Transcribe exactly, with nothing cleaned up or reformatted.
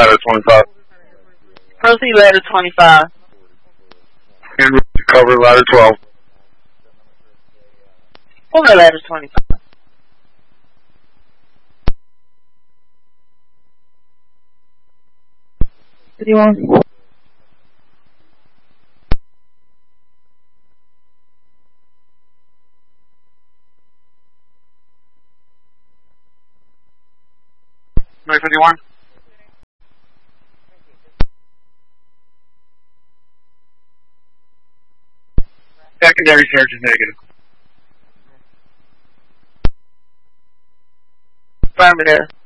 ladder twenty-five. Proceed ladder twenty-five. En route to cover ladder twelve. Over ladder twenty-five. fifty-one. nine fifty-one. Secondary search is negative. Affirmative.